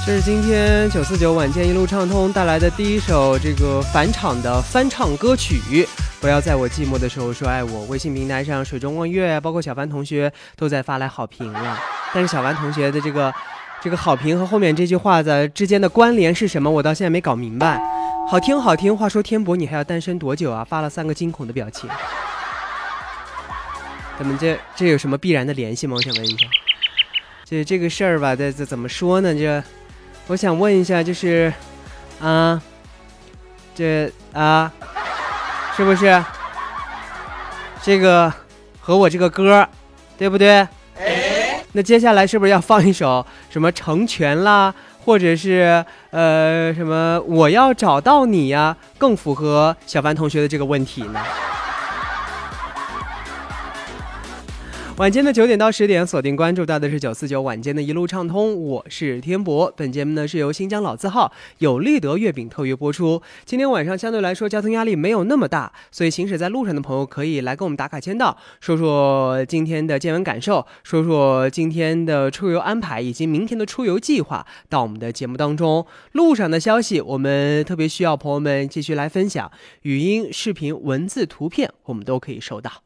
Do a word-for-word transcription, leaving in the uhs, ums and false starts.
这是今天九四九晚间一路畅通带来的第一首这个返场的翻唱歌曲，不要在我寂寞的时候说爱我。微信平台上水中望月包括小凡同学都在发来好评了，但是小凡同学的这个这个好评和后面这句话的之间的关联是什么，我到现在没搞明白。好听好听，话说天博你还要单身多久啊？发了三个惊恐的表情。咱们这这有什么必然的联系吗？我想问一下。这这个事儿吧，这这怎么说呢？这我想问一下，就是啊，这啊，是不是这个和我这个歌，对不对？那接下来是不是要放一首什么成全啦，或者是呃什么我要找到你呀，更符合小凡同学的这个问题呢？晚间的九点到十点，锁定关注到的是九四九晚间的一路畅通，我是天博。本节目呢是由新疆老字号有立德月饼特约播出。今天晚上相对来说交通压力没有那么大，所以行驶在路上的朋友可以来跟我们打卡签到，说说今天的见闻感受，说说今天的出游安排以及明天的出游计划，到我们的节目当中。路上的消息我们特别需要朋友们继续来分享，语音、视频、文字、图片我们都可以收到。